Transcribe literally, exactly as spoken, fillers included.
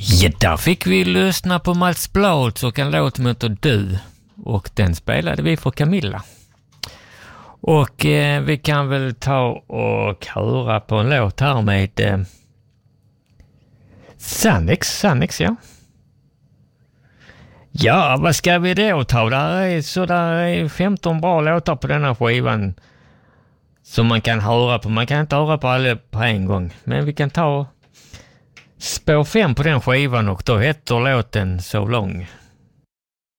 Ja, där fick vi lyssna på Mats Blads och en låt som heter Du. Och den spelade vi för Camilla. Och eh, vi kan väl ta och höra på en låt här med eh, Sannex, Sannex, ja. Ja, vad ska vi då ta? Där är, så där är femton bra låtar på denna skivan som man kan höra på. Man kan inte höra på alla på en gång, men vi kan ta spår fem på den skivan och då heter låten So Long.